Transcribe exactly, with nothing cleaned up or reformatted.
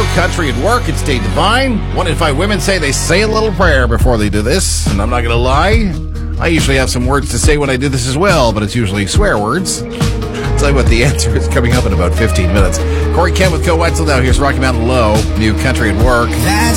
Country at Work. It's Dave Devine. One in five women say they say a little prayer before they do this. And I'm not going to lie, I usually have some words to say when I do this as well, but it's usually swear words. I'll tell you what, the answer is coming up in about fifteen minutes. Corey Kent with Co Wetzel now. Here's Rocky Mountain Low, new Country at Work. That's